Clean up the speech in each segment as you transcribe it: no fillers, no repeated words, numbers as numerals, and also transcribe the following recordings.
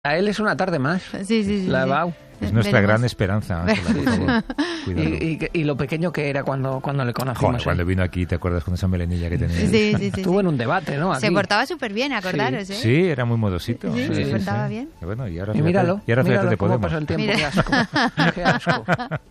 A él es una tarde más. Sí. La Bau. Es nuestra gran esperanza, Ángela, por favor. Cuídalo. Y lo pequeño que era cuando le conocimos. Joder, cuando vino aquí, ¿te acuerdas con esa melenilla que tenía? Sí. Estuvo en un debate, ¿no? Aquí. Se portaba súper bien, acordaros, ¿eh? Sí, era muy modosito. Sí, se portaba bien. Y bueno, y ahora míralo, fíjate de cómo Podemos. pasa el tiempo, qué asco. Qué asco.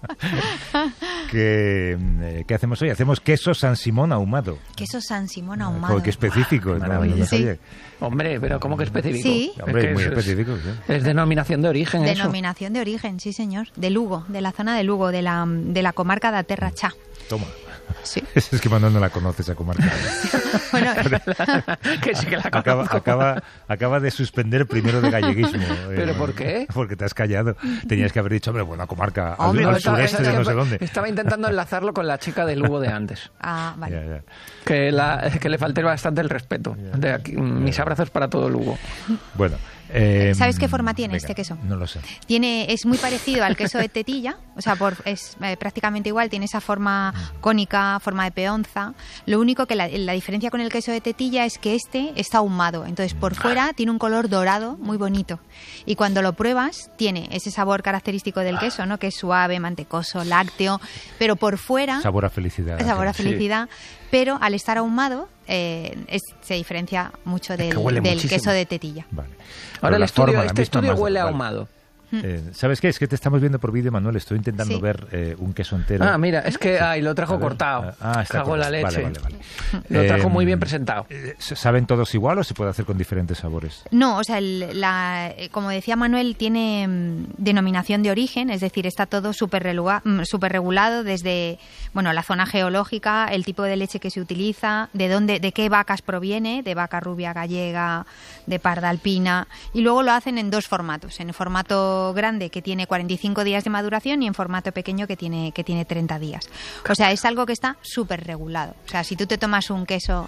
¿Qué hacemos hoy? Hacemos queso San Simón ahumado. Queso San Simón ahumado. Joder, qué específico. Maravilla. No lo sabía. Hombre, pero ¿cómo que específico? Sí. Hombre, que muy eso específico. Sí. Es denominación de origen, eso. Denominación de origen, sí señor. De Lugo, de la zona de Lugo, de la comarca de Terra Cha. Toma. Sí. Es que Manuel no la conoce esa comarca. Bueno, Que sí que la conozco. Acaba de suspender primero de galleguismo. ¿Pero por qué? Porque te has callado. Tenías que haber dicho, hombre, buena comarca, Hombre, al estaba- sureste de no sé dónde. Estaba intentando enlazarlo con la chica de Lugo de antes. vale. Ya. Que le falté bastante el respeto. De aquí, mis abrazos para todo Lugo. Bueno. ¿Sabes qué forma tiene venga, este queso? No lo sé. Es muy parecido al queso de tetilla, o sea, es prácticamente igual, tiene esa forma cónica, forma de peonza. Lo único que la diferencia con el queso de tetilla es que este está ahumado, entonces por fuera tiene un color dorado muy bonito. Y cuando lo pruebas, tiene ese sabor característico del queso, ¿no? Que es suave, mantecoso, lácteo, pero por fuera... Sabor a felicidad. Sabor a Sí. felicidad, pero al estar ahumado se diferencia mucho del muchísimo. queso de tetilla. Vale. Ahora Pero este la misma estudio masa, huele a vale. ahumado. ¿Sabes qué? Es que te estamos viendo por vídeo, Manuel. Estoy intentando Sí. ver un queso entero. Ah, mira, es que lo A trajo ver. cortado. Está Cago en la cortado. leche. Vale. Lo trajo muy bien presentado. ¿Saben todos igual o se puede hacer con diferentes sabores? No, o sea, como decía Manuel, tiene denominación de origen, es decir, está todo súper regulado desde la zona geológica, el tipo de leche que se utiliza, de qué vacas proviene, de vaca rubia gallega, de parda alpina, y luego lo hacen en dos formatos, en el formato grande que tiene 45 días de maduración y en formato pequeño que tiene 30 días. O sea, es algo que está súper regulado. O sea, si tú te tomas un queso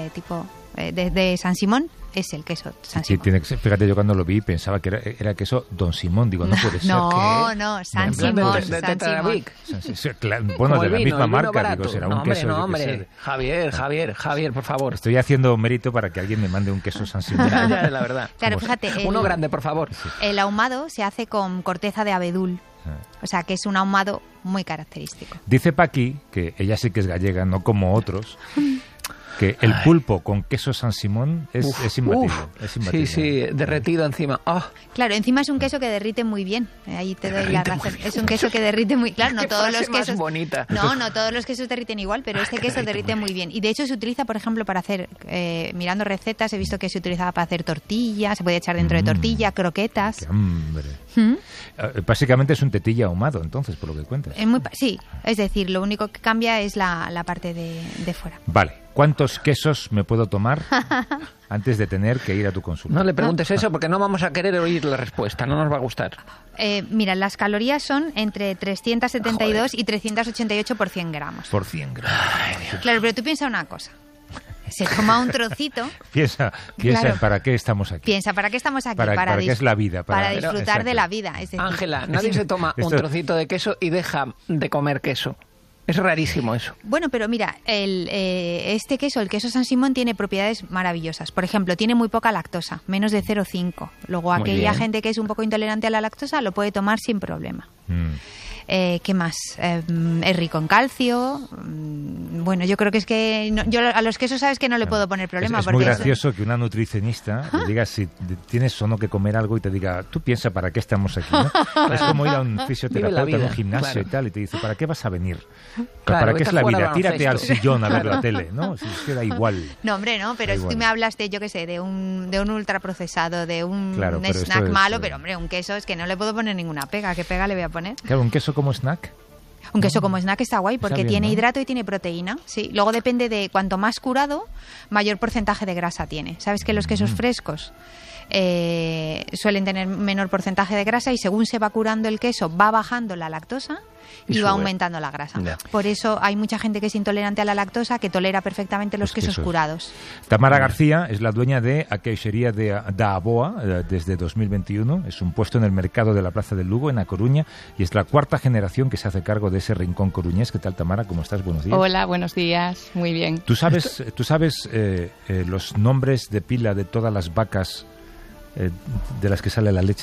de San Simón, es el queso San Sí, Simón. tiene que ser. Fíjate, yo cuando lo vi pensaba que era queso Don Simón. Digo, no puede ser. No, San En plan Simón. de San Tetrabric. Sí, claro, bueno, Como de el la vino, misma el vino marca. barato. Digo, será No, un queso. yo qué hombre. sé. Javier, por favor. Estoy haciendo mérito para que alguien me mande un queso San Simón. Ya, la verdad. Claro, fíjate, Uno grande, por favor. el ahumado se hace con corteza de abedul. O sea, que es un ahumado muy característico. Dice Paqui, que ella sí que es gallega, no como otros, que el pulpo con queso San Simón es imbatible. Es imbatible. Sí, derretido encima. Oh, Claro, encima es un queso que derrite muy bien. Ahí te doy la Derrite razón. muy bien. Es un queso que derrite muy... Claro, no Qué todos frase los más quesos... bonita. No todos los quesos derriten igual, pero este queso derrite muy bien. Y de hecho se utiliza, por ejemplo, para hacer... mirando recetas, he visto que se utilizaba para hacer tortillas, se puede echar dentro de tortilla, croquetas. ¡Qué hambre! ¿Mm? Básicamente es un tetilla ahumado, entonces, por lo que cuentas. Sí, es decir, lo único que cambia es la parte de fuera. Vale. ¿Cuántos quesos me puedo tomar antes de tener que ir a tu consulta? no le preguntes eso porque no vamos a querer oír la respuesta, no nos va a gustar. Mira, las calorías son entre 372 y 388 por 100 gramos. Por 100 gramos. Claro, pero tú piensa una cosa. Se toma un trocito. Piensa Claro. ¿para qué estamos aquí? Piensa, ¿para qué estamos aquí? ¿Para qué es la vida? Para Para- disfrutar Exacto. de la vida. Es decir, Ángela, nadie se toma un Esto- trocito de queso y deja de comer queso. Es rarísimo eso. Bueno, pero mira, este queso, el queso San Simón, tiene propiedades maravillosas. Por ejemplo, tiene muy poca lactosa, menos de 0,5. Luego, Muy aquella bien. gente que es un poco intolerante a la lactosa lo puede tomar sin problema. ¿Qué más? Es rico en calcio. Bueno, yo creo que es que... yo a los quesos sabes que no le puedo poner problema. Es porque muy gracioso que una nutricionista le diga si tienes o no que comer algo y te diga, tú piensa para qué estamos aquí, ¿no? Es como ir a un Vive fisioterapeuta, la a vida, un gimnasio claro. y tal, y te dice, ¿para qué vas a venir? Claro, ¿Para qué vete es a la jugar vida? al Tírate al baloncesto. sillón a ver Claro. la tele, ¿no? Si es que da igual. No, hombre, no, pero Da si igual. tú me hablas de, yo qué sé, de un ultraprocesado, de un Claro, pero esto snack es, malo, pero hombre, un queso es que no le puedo poner ninguna pega. ¿Qué pega le voy a poner? Claro, un queso como snack. Un queso como snack está guay porque bien, tiene ¿no? hidrato y tiene proteína. Sí. Luego depende de cuanto más curado, mayor porcentaje de grasa tiene. ¿Sabes que los quesos frescos suelen tener menor porcentaje de grasa y según se va curando el queso va bajando la lactosa y Y va sube. aumentando la grasa? Ya. Por eso hay mucha gente que es intolerante a la lactosa que tolera perfectamente los quesos curados. Tamara García es la dueña de A Queixería da Aboa desde 2021. Es un puesto en el mercado de la Plaza del Lugo, en A Coruña, y es la cuarta generación que se hace cargo de ese rincón coruñés. ¿Qué tal, Tamara? ¿Cómo estás? Buenos días. Hola, buenos días. Muy bien. ¿Tú sabes los nombres de pila de todas las vacas de las que sale la leche